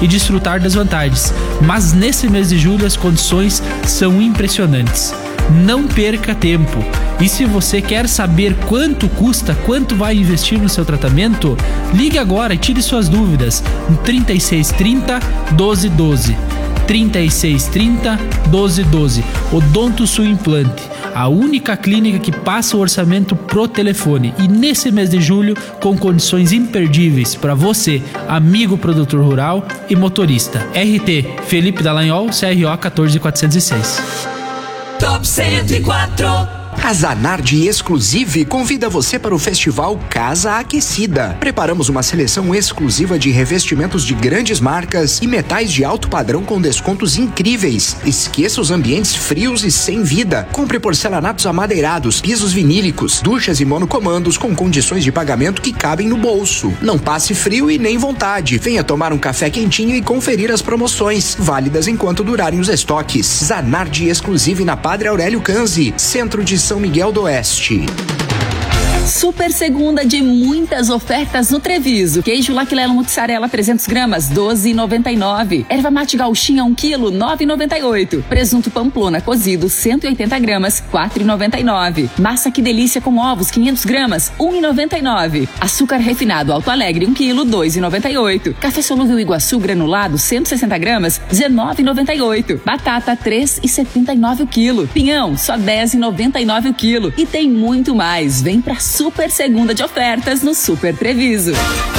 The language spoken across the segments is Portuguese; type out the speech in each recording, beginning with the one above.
e desfrutar das vantagens. Mas nesse mês de julho as condições são impressionantes. Não perca tempo. E se você quer saber quanto custa, quanto vai investir no seu tratamento, ligue agora e tire suas dúvidas no 3630 1212. 3630 1212. Odonto Sul Implante, a única clínica que passa o orçamento pro telefone. E nesse mês de julho, com condições imperdíveis para você, amigo produtor rural e motorista. RT Felipe Dallagnol, CRO 14406. Top 104. A Zanardi Exclusive convida você para o festival Casa Aquecida. Preparamos uma seleção exclusiva de revestimentos de grandes marcas e metais de alto padrão com descontos incríveis. Esqueça os ambientes frios e sem vida. Compre porcelanatos amadeirados, pisos vinílicos, duchas e monocomandos com condições de pagamento que cabem no bolso. Não passe frio e nem vontade. Venha tomar um café quentinho e conferir as promoções, válidas enquanto durarem os estoques. Zanardi Exclusive na Padre Aurélio Canzi, centro de São Miguel do Oeste. Super segunda de muitas ofertas no Treviso. Queijo Lactilelo Mussarela 300 gramas, 12,99. Erva mate gauchinha 1 quilo, 9,98. Presunto Pamplona cozido 180 gramas, 4,99. Massa Que Delícia com ovos 500 gramas, 1,99. Açúcar refinado Alto Alegre 1 quilo, 2,98. Café solúvel Iguaçu granulado 160 gramas, 19,98. Batata 3,79 o quilo. Pinhão só 10,99 o quilo. E tem muito mais. Vem pra Super segunda de ofertas no Super Treviso.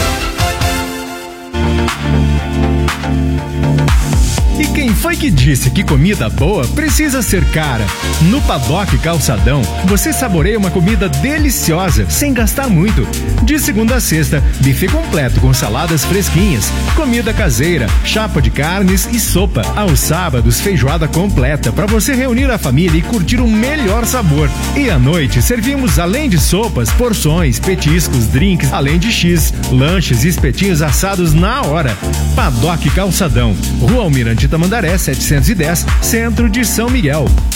E quem foi que disse que comida boa precisa ser cara? No Paddock Calçadão, você saboreia uma comida deliciosa, sem gastar muito. De segunda a sexta, buffet completo com saladas fresquinhas, comida caseira, chapa de carnes e sopa. Aos sábados, feijoada completa para você reunir a família e curtir o melhor sabor. E à noite, servimos além de sopas, porções, petiscos, drinks, além de X, lanches e espetinhos assados na hora. Paddock Calçadão, Rua Almirante Tamandaré 710, centro de São Miguel.